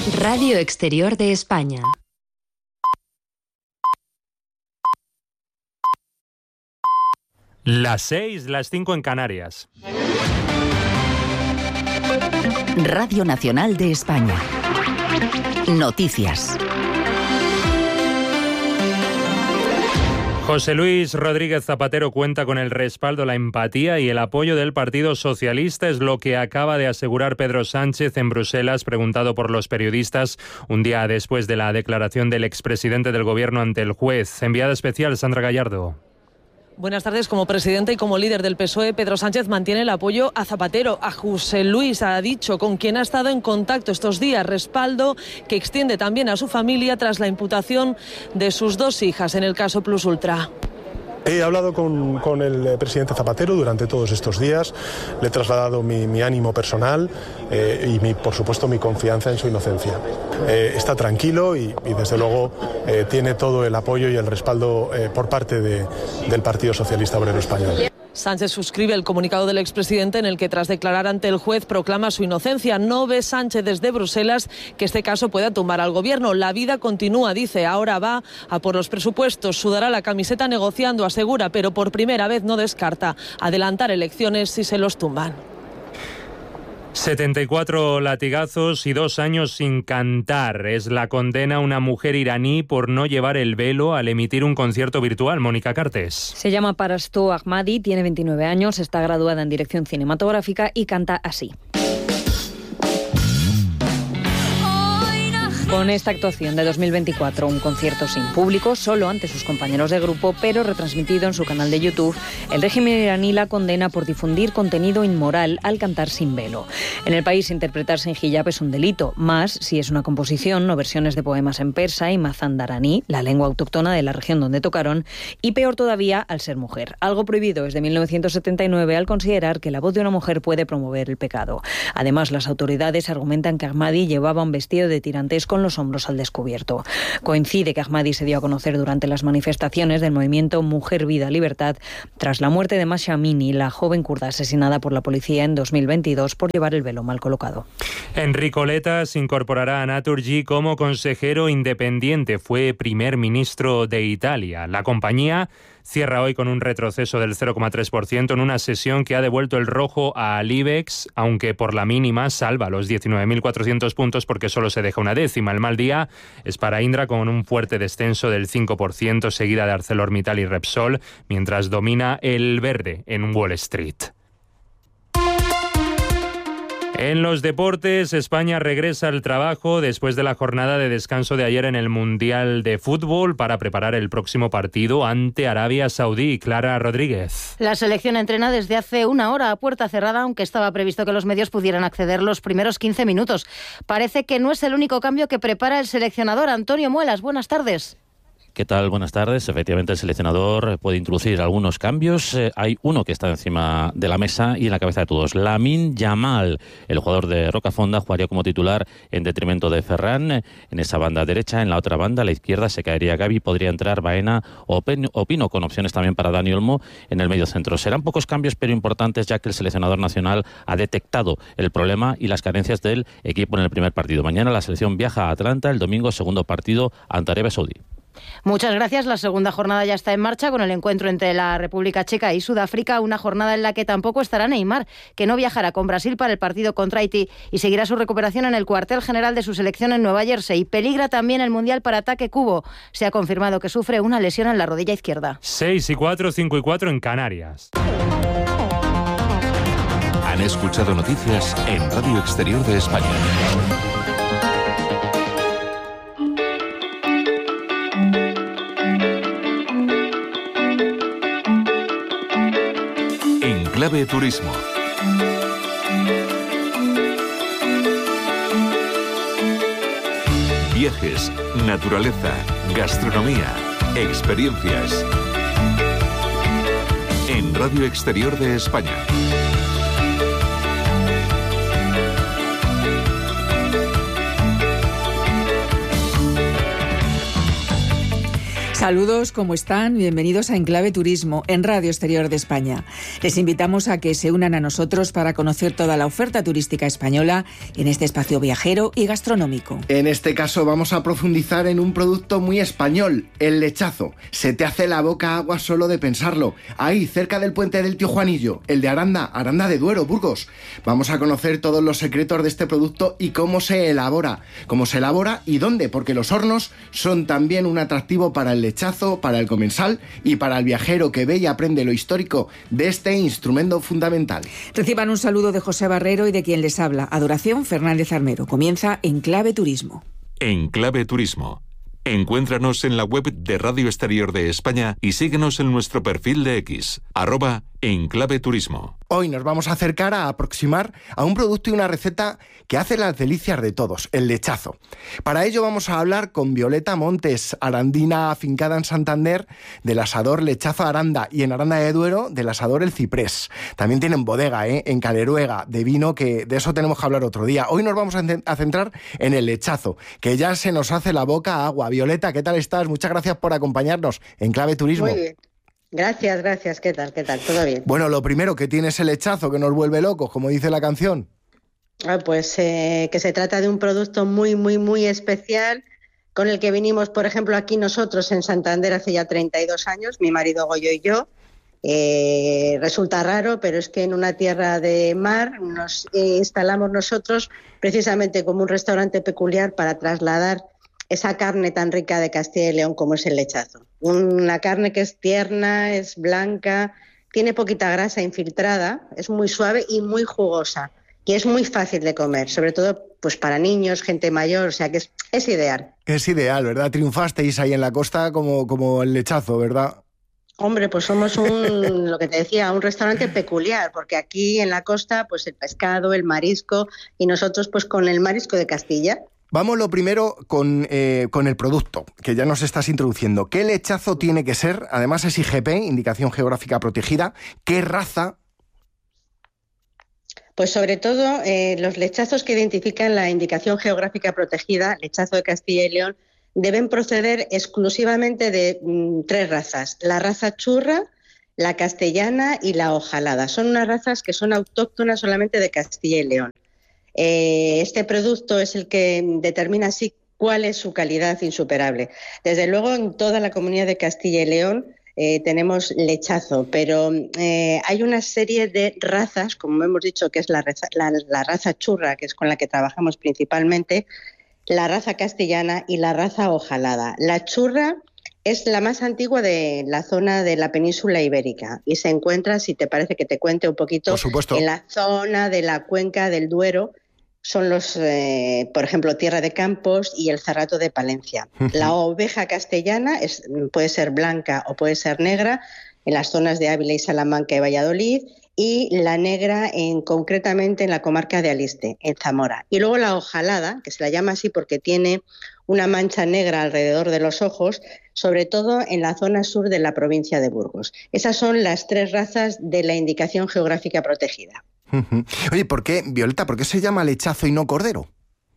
Radio Exterior de España. Las 6, las 5 en Canarias. Radio Nacional de España. Noticias. José Luis Rodríguez Zapatero cuenta con el respaldo, la empatía y el apoyo del Partido Socialista, es lo que acaba de asegurar Pedro Sánchez en Bruselas, preguntado por los periodistas un día después de la declaración del expresidente del Gobierno ante el juez. Enviada especial, Sandra Gallardo. Buenas tardes. Como presidente y como líder del PSOE, Pedro Sánchez mantiene el apoyo a Zapatero. A José Luis ha dicho, con quien ha estado en contacto estos días, respaldo que extiende también a su familia tras la imputación de sus 2 hijas en el caso Plus Ultra. He hablado con el presidente Zapatero durante todos estos días, le he trasladado mi ánimo personal y por supuesto mi confianza en su inocencia. Está tranquilo y desde luego tiene todo el apoyo y el respaldo por parte del Partido Socialista Obrero Español. Sánchez suscribe el comunicado del expresidente en el que, tras declarar ante el juez, proclama su inocencia. No ve Sánchez desde Bruselas que este caso pueda tumbar al gobierno. La vida continúa, dice. Ahora va a por los presupuestos, sudará la camiseta negociando, asegura, pero por primera vez no descarta adelantar elecciones si se los tumban. 74 latigazos y 2 años sin cantar. Es la condena a una mujer iraní por no llevar el velo al emitir un concierto virtual. Mónica Cartes. Se llama Parasto Ahmadi, tiene 29 años, está graduada en dirección cinematográfica y canta así. Con esta actuación de 2024, un concierto sin público, solo ante sus compañeros de grupo, pero retransmitido en su canal de YouTube, el régimen iraní la condena por difundir contenido inmoral al cantar sin velo. En el país, interpretar sin hijab es un delito, más si es una composición o versiones de poemas en persa y mazandaraní, la lengua autóctona de la región donde tocaron, y peor todavía al ser mujer. Algo prohibido desde 1979 al considerar que la voz de una mujer puede promover el pecado. Además, las autoridades argumentan que Ahmadi llevaba un vestido de tirantes con los hombros al descubierto. Coincide que Ahmadi se dio a conocer durante las manifestaciones del movimiento Mujer, Vida, Libertad tras la muerte de Mahsa Amini, la joven kurda asesinada por la policía en 2022 por llevar el velo mal colocado. Enrico Letta se incorporará a Naturgy como consejero independiente. Fue primer ministro de Italia. La compañía cierra hoy con un retroceso del 0,3% en una sesión que ha devuelto el rojo al IBEX, aunque por la mínima salva los 19.400 puntos porque solo se deja una décima. El mal día es para Indra con un fuerte descenso del 5%, seguida de ArcelorMittal y Repsol, mientras domina el verde en Wall Street. En los deportes, España regresa al trabajo después de la jornada de descanso de ayer en el Mundial de Fútbol para preparar el próximo partido ante Arabia Saudí. Clara Rodríguez. La selección entrena desde hace una hora a puerta cerrada, aunque estaba previsto que los medios pudieran acceder los primeros 15 minutos. Parece que no es el único cambio que prepara el seleccionador. Antonio Muelas, buenas tardes. ¿Qué tal? Buenas tardes. Efectivamente, el seleccionador puede introducir algunos cambios. Hay uno que está encima de la mesa y en la cabeza de todos. Lamine Yamal, el jugador de Rocafonda, jugaría como titular en detrimento de Ferran en esa banda derecha. En la otra banda, a la izquierda, se caería Gavi. Podría entrar Baena o Pino, con opciones también para Dani Olmo en el medio centro. Serán pocos cambios, pero importantes, ya que el seleccionador nacional ha detectado el problema y las carencias del equipo en el primer partido. Mañana la selección viaja a Atlanta, el domingo segundo partido ante Arabia Saudí. Muchas gracias. La segunda jornada ya está en marcha con el encuentro entre la República Checa y Sudáfrica, una jornada en la que tampoco estará Neymar, que no viajará con Brasil para el partido contra Haití y seguirá su recuperación en el cuartel general de su selección en Nueva Jersey. Peligra también el Mundial para Ataque Cubo. Se ha confirmado que sufre una lesión en la rodilla izquierda. 6:04, 5:04 en Canarias. Han escuchado noticias en Radio Exterior de España. Clave Turismo. Viajes, naturaleza, gastronomía, experiencias. En Radio Exterior de España. Saludos, ¿cómo están? Bienvenidos a Enclave Turismo en Radio Exterior de España. Les invitamos a que se unan a nosotros para conocer toda la oferta turística española en este espacio viajero y gastronómico. En este caso vamos a profundizar en un producto muy español, el lechazo. Se te hace la boca agua solo de pensarlo. Ahí, cerca del puente del Tío Juanillo, el de Aranda de Duero, Burgos. Vamos a conocer todos los secretos de este producto y cómo se elabora y dónde, porque los hornos son también un atractivo para el lechazo, para el comensal y para el viajero que ve y aprende lo histórico de este instrumento fundamental. Reciban un saludo de José Barrero y de quien les habla, Adoración Fernández Armero. Comienza Enclave Turismo. Enclave Turismo. Encuéntranos en la web de Radio Exterior de España y síguenos en nuestro perfil de X, @Enclave Turismo. Hoy nos vamos a acercar a aproximar a un producto y una receta que hace las delicias de todos, el lechazo. Para ello vamos a hablar con Violeta Montes, arandina afincada en Santander, del asador Lechazo Aranda, y en Aranda de Duero del asador El Ciprés. También tienen bodega en Caleruega de vino, que de eso tenemos que hablar otro día. Hoy nos vamos a centrar en el lechazo, que ya se nos hace la boca agua. Violeta, ¿qué tal estás? Muchas gracias por acompañar,nos en Clave Turismo. Muy bien. Gracias. ¿Qué tal? ¿Todo bien? Bueno, lo primero, que tiene ese lechazo que nos vuelve locos, como dice la canción. Pues que se trata de un producto muy especial, con el que vinimos, por ejemplo, aquí nosotros en Santander hace ya 32 años, mi marido Goyo y yo. Resulta raro, pero es que en una tierra de mar nos instalamos nosotros precisamente como un restaurante peculiar para trasladar esa carne tan rica de Castilla y León como es el lechazo. Una carne que es tierna, es blanca, tiene poquita grasa infiltrada, es muy suave y muy jugosa. Y es muy fácil de comer, sobre todo pues para niños, gente mayor, o sea que es ideal. Es ideal, ¿verdad? Triunfasteis ahí en la costa como el lechazo, ¿verdad? Hombre, pues somos lo que te decía, un restaurante peculiar, porque aquí en la costa pues el pescado, el marisco, y nosotros pues con el marisco de Castilla. Vamos lo primero con el producto, que ya nos estás introduciendo. ¿Qué lechazo tiene que ser? Además es IGP, Indicación Geográfica Protegida. ¿Qué raza? Pues sobre todo los lechazos que identifican la Indicación Geográfica Protegida, lechazo de Castilla y León, deben proceder exclusivamente de 3 razas. La raza churra, la castellana y la ojalada. Son unas razas que son autóctonas solamente de Castilla y León. Este producto es el que determina así cuál es su calidad insuperable. Desde luego, en toda la comunidad de Castilla y León tenemos lechazo, pero hay una serie de razas, como hemos dicho, que es la raza churra, que es con la que trabajamos principalmente, la raza castellana y la raza ojalada. La churra es la más antigua de la zona de la península ibérica y se encuentra, si te parece que te cuente un poquito, en la zona de la cuenca del Duero. Son por ejemplo, Tierra de Campos y el Cerrato de Palencia. La oveja castellana puede ser blanca o puede ser negra en las zonas de Ávila y Salamanca y Valladolid, y la negra concretamente en la comarca de Aliste, en Zamora. Y luego la ojalada, que se la llama así porque tiene una mancha negra alrededor de los ojos, sobre todo en la zona sur de la provincia de Burgos. Esas son las 3 razas de la Indicación Geográfica Protegida. Oye, Violeta, ¿por qué se llama lechazo y no cordero?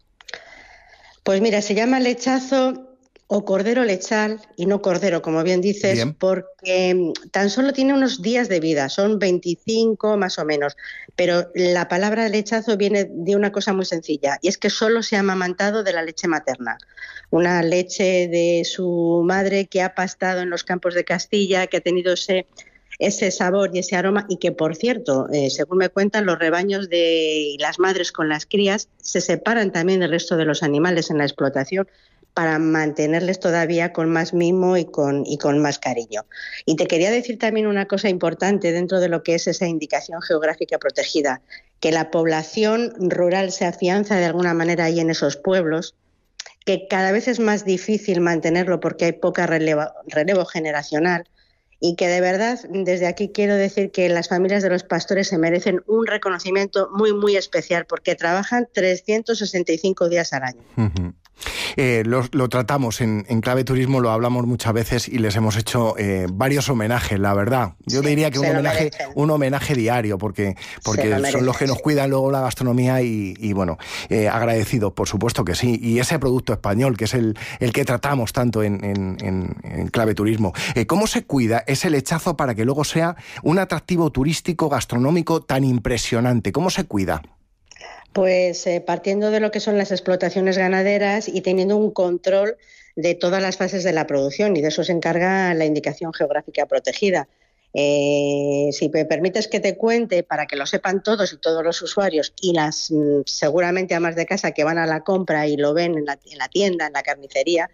Pues mira, se llama lechazo o cordero lechal y no cordero, como bien dices, bien, porque tan solo tiene unos días de vida, son 25 más o menos, pero la palabra lechazo viene de una cosa muy sencilla, y es que solo se ha amamantado de la leche materna, una leche de su madre que ha pastado en los campos de Castilla, que ha tenido ese sabor y ese aroma, y que, por cierto, según me cuentan, los rebaños y las madres con las crías se separan también del resto de los animales en la explotación para mantenerles todavía con más mimo y con más cariño. Y te quería decir también una cosa importante dentro de lo que es esa Indicación Geográfica Protegida, que la población rural se afianza de alguna manera ahí en esos pueblos, que cada vez es más difícil mantenerlo porque hay poca relevo generacional, y que de verdad desde aquí quiero decir que las familias de los pastores se merecen un reconocimiento muy especial porque trabajan 365 días al año. Lo tratamos en Clave Turismo, lo hablamos muchas veces y les hemos hecho varios homenajes, la verdad. Yo diría que un homenaje diario, porque son los que nos cuidan luego la gastronomía y bueno, agradecidos, por supuesto que sí. Y ese producto español, que es el que tratamos tanto en Clave Turismo. ¿Cómo se cuida ese lechazo para que luego sea un atractivo turístico gastronómico tan impresionante? ¿Cómo se cuida? Pues partiendo de lo que son las explotaciones ganaderas y teniendo un control de todas las fases de la producción, y de eso se encarga la indicación geográfica protegida. Si me permites que te cuente, para que lo sepan todos y todos los usuarios y las seguramente amas de casa que van a la compra y lo ven en la tienda, en la carnicería,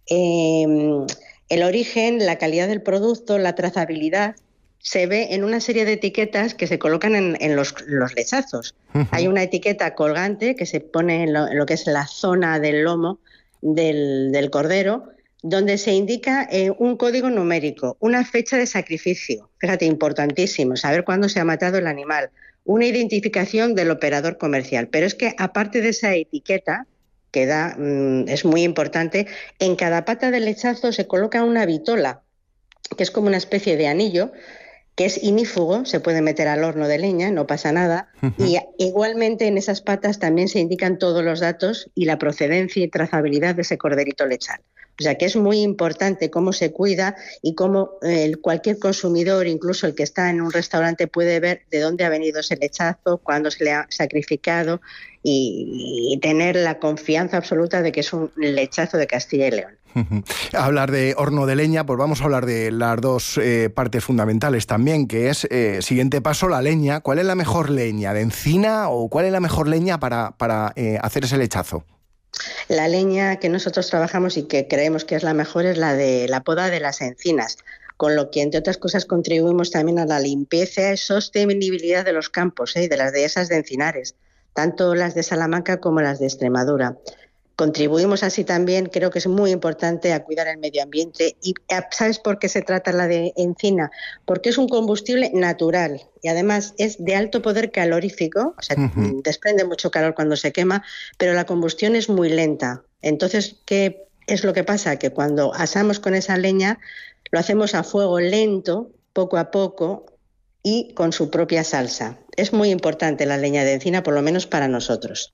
el origen, la calidad del producto, la trazabilidad, se ve en una serie de etiquetas que se colocan en los lechazos. Hay una etiqueta colgante que se pone en lo que es la zona del lomo del cordero, donde se indica un código numérico, una fecha de sacrificio, fíjate, importantísimo, saber cuándo se ha matado el animal, una identificación del operador comercial. Pero es que aparte de esa etiqueta, que es muy importante, en cada pata del lechazo se coloca una vitola, que es como una especie de anillo, que es inífugo, se puede meter al horno de leña, no pasa nada. Y igualmente en esas patas también se indican todos los datos y la procedencia y trazabilidad de ese corderito lechal. O sea que es muy importante cómo se cuida y cómo cualquier consumidor, incluso el que está en un restaurante, puede ver de dónde ha venido ese lechazo, cuándo se le ha sacrificado y tener la confianza absoluta de que es un lechazo de Castilla y León. Hablar de horno de leña, pues vamos a hablar de las dos partes fundamentales también, que es, siguiente paso, la leña. ¿Cuál es la mejor leña? ¿De encina o cuál es la mejor leña para hacer ese lechazo? La leña que nosotros trabajamos y que creemos que es la mejor es la de la poda de las encinas, con lo que, entre otras cosas, contribuimos también a la limpieza y sostenibilidad de los campos, de las dehesas de encinares, tanto las de Salamanca como las de Extremadura. Contribuimos así también, creo que es muy importante, a cuidar el medio ambiente. ¿Y sabes por qué se trata la de encina? Porque es un combustible natural y además es de alto poder calorífico, o sea, desprende mucho calor cuando se quema, pero la combustión es muy lenta. Entonces, ¿qué es lo que pasa? Que cuando asamos con esa leña, lo hacemos a fuego lento, poco a poco y con su propia salsa. Es muy importante la leña de encina, por lo menos para nosotros.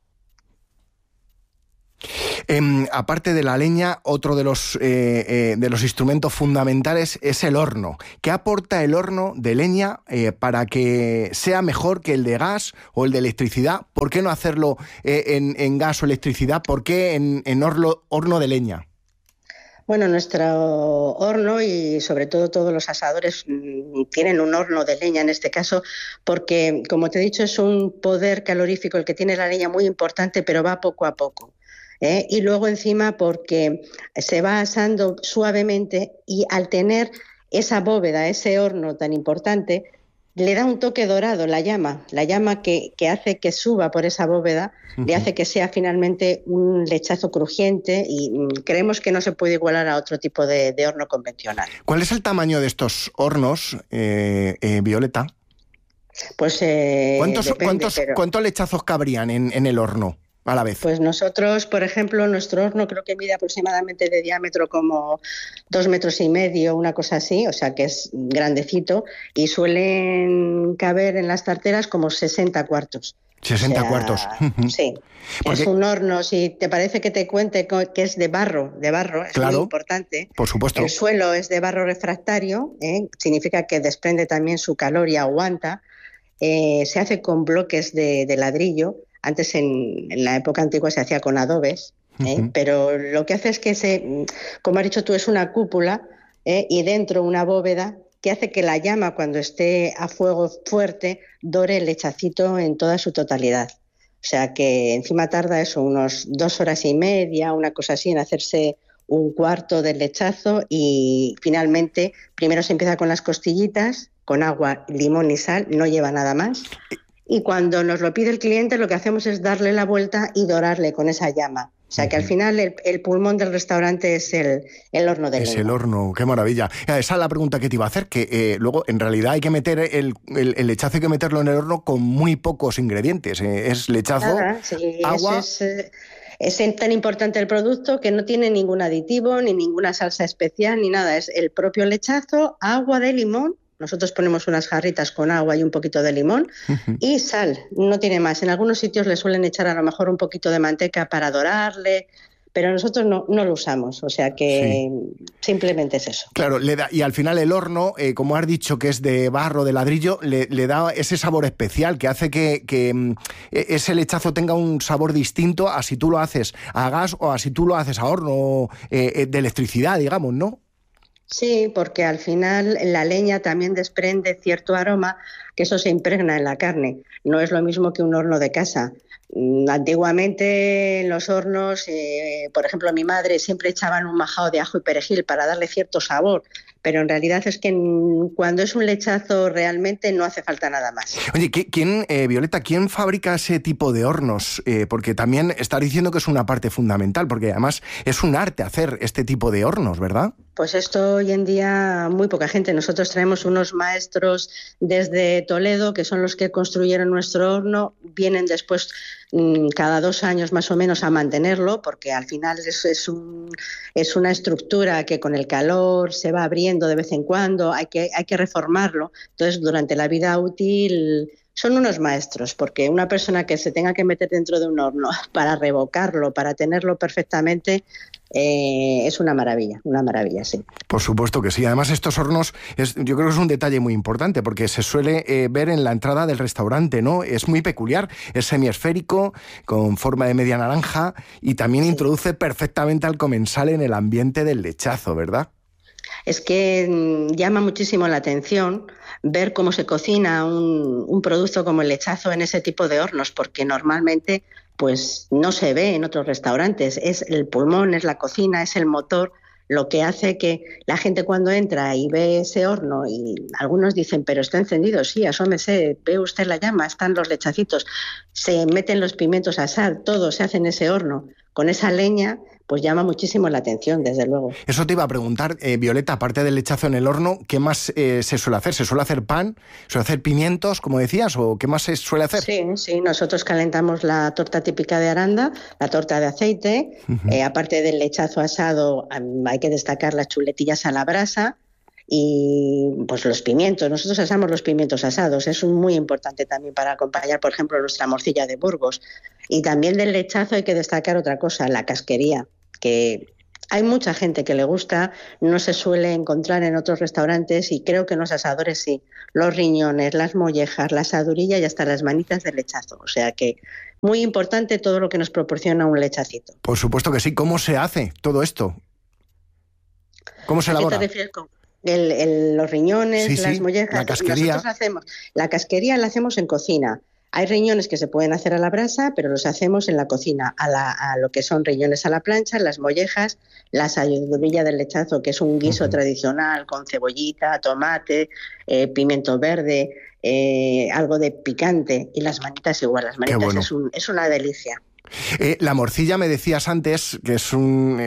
Aparte de la leña, otro de los instrumentos fundamentales es el horno. ¿Qué aporta el horno de leña para que sea mejor que el de gas o el de electricidad? ¿Por qué no hacerlo en gas o electricidad? ¿Por qué en horno de leña? Bueno, nuestro horno y sobre todo todos los asadores tienen un horno de leña en este caso porque, como te he dicho, es un poder calorífico el que tiene la leña muy importante, pero va poco a poco. Y luego encima porque se va asando suavemente y al tener esa bóveda, ese horno tan importante, le da un toque dorado la llama que hace que suba por esa bóveda, le hace que sea finalmente un lechazo crujiente y creemos que no se puede igualar a otro tipo de horno convencional. ¿Cuál es el tamaño de estos hornos, Violeta? Pues ¿Cuántos lechazos cabrían en el horno a la vez? Pues nosotros, por ejemplo, nuestro horno creo que mide aproximadamente de diámetro como 2,5 metros, una cosa así, o sea que es grandecito, y suelen caber en las tarteras como 60 cuartos. 60 cuartos. Sí. Porque es un horno, si te parece que te cuente que es de barro, es claro, muy importante. Por supuesto. El suelo es de barro refractario, significa que desprende también su calor y aguanta. Se hace con bloques de ladrillo. Antes, en la época antigua, se hacía con adobes, pero lo que hace es que, como has dicho tú, es una cúpula y dentro una bóveda que hace que la llama, cuando esté a fuego fuerte, dore el lechacito en toda su totalidad. O sea que encima tarda eso, unos 2 horas y media, una cosa así, en hacerse un cuarto del lechazo y finalmente, primero se empieza con las costillitas, con agua, limón y sal, no lleva nada más. Y cuando nos lo pide el cliente, lo que hacemos es darle la vuelta y dorarle con esa llama. O sea que al final el pulmón del restaurante es el horno de leña. Es el horno, qué maravilla. Esa es la pregunta que te iba a hacer, que luego en realidad hay que meter el lechazo, hay que meterlo en el horno con muy pocos ingredientes. Es lechazo, agua... Es tan importante el producto que no tiene ningún aditivo, ni ninguna salsa especial, ni nada. Es el propio lechazo, agua de limón. Nosotros ponemos unas jarritas con agua y un poquito de limón y sal. No tiene más. En algunos sitios le suelen echar a lo mejor un poquito de manteca para dorarle, pero nosotros no lo usamos, o sea que simplemente es eso. Claro, y al final el horno, como has dicho, que es de barro, de ladrillo, le da ese sabor especial que hace que ese lechazo tenga un sabor distinto a si tú lo haces a gas o a si tú lo haces a horno de electricidad, digamos, ¿no? Sí, porque al final la leña también desprende cierto aroma, que eso se impregna en la carne. No es lo mismo que un horno de casa. Antiguamente en los hornos, por ejemplo, mi madre siempre echaban un majao de ajo y perejil para darle cierto sabor, pero en realidad es que cuando es un lechazo realmente no hace falta nada más. Oye, Violeta, ¿quién fabrica ese tipo de hornos? Porque también estás diciendo que es una parte fundamental, porque además es un arte hacer este tipo de hornos, ¿verdad? Pues esto hoy en día muy poca gente. Nosotros traemos unos maestros desde Toledo, que son los que construyeron nuestro horno, vienen después cada 2 años más o menos a mantenerlo, porque al final es una estructura que con el calor se va abriendo de vez en cuando, hay que reformarlo. Entonces, durante la vida útil son unos maestros, porque una persona que se tenga que meter dentro de un horno para revocarlo, para tenerlo perfectamente, es una maravilla, sí. Por supuesto que sí. Además, estos hornos, yo creo que es un detalle muy importante, porque se suele ver en la entrada del restaurante, ¿no? Es muy peculiar, es semiesférico, con forma de media naranja, y también introduce perfectamente al comensal en el ambiente del lechazo, ¿verdad? Es que llama muchísimo la atención ver cómo se cocina un producto como el lechazo en ese tipo de hornos, porque normalmente pues no se ve en otros restaurantes. Es el pulmón, es la cocina, es el motor, lo que hace que la gente cuando entra y ve ese horno, y algunos dicen, pero está encendido, sí, asómese, ve usted la llama, están los lechacitos, se meten los pimientos a sal, todo se hace en ese horno, con esa leña, pues llama muchísimo la atención, desde luego. Eso te iba a preguntar, Violeta, aparte del lechazo en el horno, ¿qué más se suele hacer? ¿Se suele hacer pan? ¿Suele hacer pimientos, como decías? ¿O qué más se suele hacer? Sí, nosotros calentamos la torta típica de Aranda, la torta de aceite. Aparte del lechazo asado, hay que destacar las chuletillas a la brasa y pues los pimientos. Nosotros asamos los pimientos asados, es muy importante también para acompañar, por ejemplo, nuestra morcilla de Burgos. Y también del lechazo hay que destacar otra cosa, la casquería, que hay mucha gente que le gusta, no se suele encontrar en otros restaurantes, y creo que en los asadores sí. Los riñones, las mollejas, la asadurilla y hasta las manitas del lechazo. O sea que muy importante todo lo que nos proporciona un lechacito. Por supuesto que sí. ¿Cómo se hace todo esto? ¿Cómo se elabora? ¿A qué te refieres con los riñones, las mollejas? La casquería. La casquería la hacemos en cocina. Hay riñones que se pueden hacer a la brasa, pero los hacemos en la cocina, a lo que son riñones a la plancha, las mollejas, la asadurilla del lechazo, que es un guiso tradicional con cebollita, tomate, pimiento verde, algo de picante, y las manitas igual. Las manitas bueno. es una delicia. La morcilla, me decías antes, que es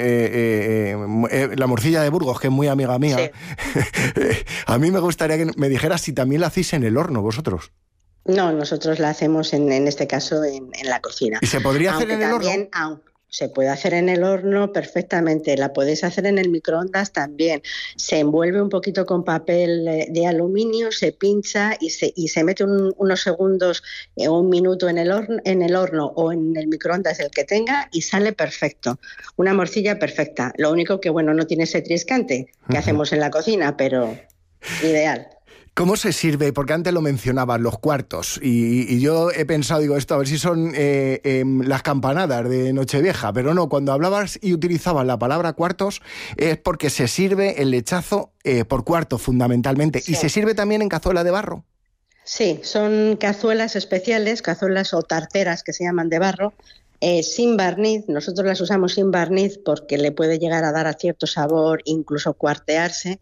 la morcilla de Burgos, que es muy amiga mía. Sí. A mí me gustaría que me dijeras si también la hacéis en el horno vosotros. No, nosotros la hacemos en este caso en la cocina. ¿Y se podría hacer en el horno? Se puede hacer en el horno perfectamente, la podéis hacer en el microondas también. Se envuelve un poquito con papel de aluminio, se pincha y se mete unos segundos o un minuto en el horno o en el microondas, el que tenga, y sale perfecto. Una morcilla perfecta. Lo único que, bueno, no tiene ese triscante que hacemos en la cocina, pero ideal. ¿Cómo se sirve? Porque antes lo mencionabas, los cuartos, y yo he pensado, digo, esto a ver si son las campanadas de Nochevieja, pero no, cuando hablabas y utilizabas la palabra cuartos es porque se sirve el lechazo por cuarto fundamentalmente, sí. ¿Y se sirve también en cazuela de barro? Sí, son cazuelas especiales, cazuelas o tarteras que se llaman de barro, sin barniz. Nosotros las usamos sin barniz porque le puede llegar a dar a cierto sabor, incluso cuartearse,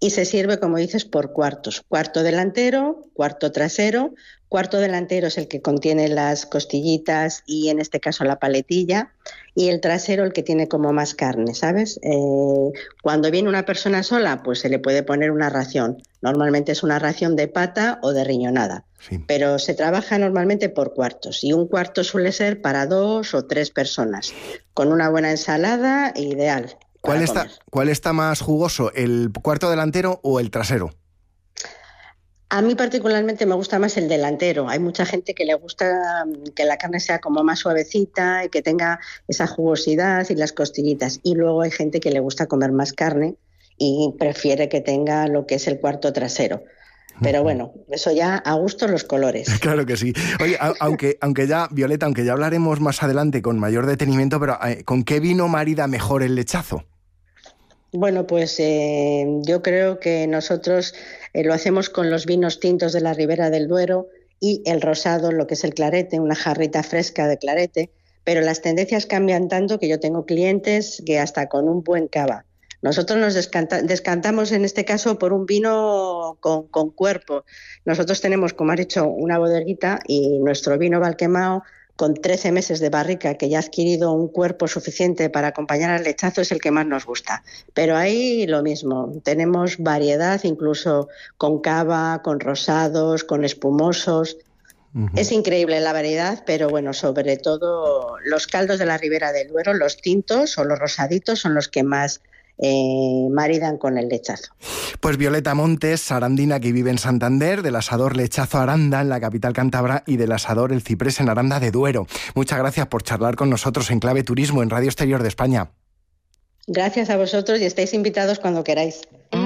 y se sirve, como dices, por cuartos. Cuarto delantero, cuarto trasero. Cuarto delantero es el que contiene las costillitas y en este caso la paletilla, y el trasero el que tiene como más carne, ¿sabes? Cuando viene una persona sola, pues se le puede poner una ración. Normalmente es una ración de pata o de riñonada, sí. Pero se trabaja normalmente por cuartos y un cuarto suele ser para 2 o 3 personas, con una buena ensalada ideal. ¿Cuál está más jugoso, el cuarto delantero o el trasero? A mí particularmente me gusta más el delantero. Hay mucha gente que le gusta que la carne sea como más suavecita y que tenga esa jugosidad y las costillitas. Y luego hay gente que le gusta comer más carne y prefiere que tenga lo que es el cuarto trasero. Pero bueno, eso ya a gusto los colores. Claro que sí. Oye, aunque ya, Violeta, aunque ya hablaremos más adelante con mayor detenimiento, pero ¿con qué vino marida mejor el lechazo? Bueno, pues yo creo que nosotros lo hacemos con los vinos tintos de la Ribera del Duero y el rosado, lo que es el clarete, una jarrita fresca de clarete, pero las tendencias cambian tanto que yo tengo clientes que hasta con un buen cava. Nosotros nos descantamos en este caso por un vino con cuerpo. Nosotros tenemos, como has dicho, una bodeguita y nuestro vino Valquemao, con 13 meses de barrica, que ya ha adquirido un cuerpo suficiente para acompañar al lechazo, es el que más nos gusta. Pero ahí lo mismo, tenemos variedad, incluso con cava, con rosados, con espumosos. Uh-huh. Es increíble la variedad, pero bueno, sobre todo los caldos de la Ribera del Duero, los tintos o los rosaditos son los que más maridan con el lechazo. Pues Violeta Montes, arandina que vive en Santander, del asador Lechazo Aranda en la capital cántabra y del asador El Ciprés en Aranda de Duero. Muchas gracias por charlar con nosotros en Clave Turismo en Radio Exterior de España. Gracias a vosotros y estáis invitados cuando queráis.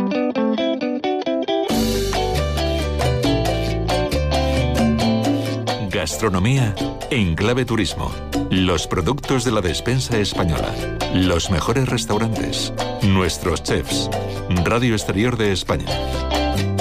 Gastronomía en Clave Turismo. Los productos de la despensa española. Los mejores restaurantes. Nuestros chefs. Radio Exterior de España.